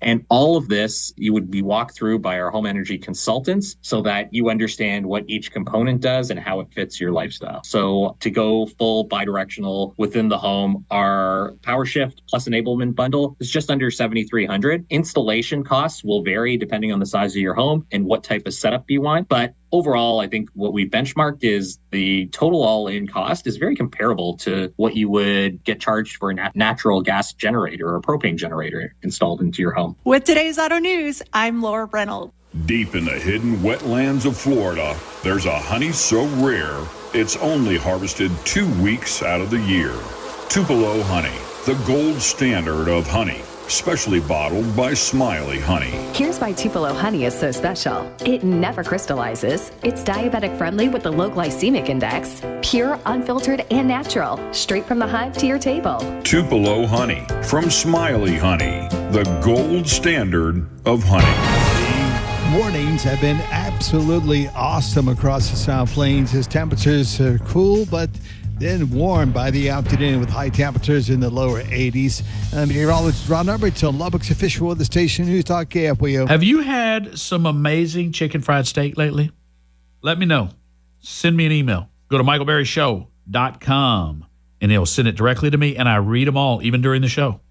And all of this you would be walked through by our home energy consultants so that you understand what each component does and how it fits your lifestyle. So to go full bidirectional within the home, our PowerShift Plus Enablement Bundle is just under $7,300. Installation costs will vary depending on the size of your home and what type of setup you want. But overall, I think what we benchmarked is the total all-in cost is very comparable to what you would get charged for a natural gas generator or a propane generator installed into your home. With today's Auto News, I'm Laura Reynolds. Deep in the hidden wetlands of Florida, there's a honey so rare, it's only harvested 2 weeks out of the year. Tupelo honey, the gold standard of honey. Specially bottled by Smiley Honey. Here's why Tupelo honey is so special. It never crystallizes. It's diabetic friendly with a low glycemic index. Pure, unfiltered, and natural. Straight from the hive to your table. Tupelo honey from Smiley Honey, the gold standard of honey. Mornings have been absolutely awesome across the South Plains as temperatures are cool, but then warm by the afternoon with high temperatures in the lower 80s. I'm meteorologist Ron Hubbard till Lubbock's official weather station, News Talk KFWO. Have you had some amazing chicken fried steak lately? Let me know. Send me an email. Go to michaelberryshow.com, and he'll send it directly to me, and I read them all, even during the show.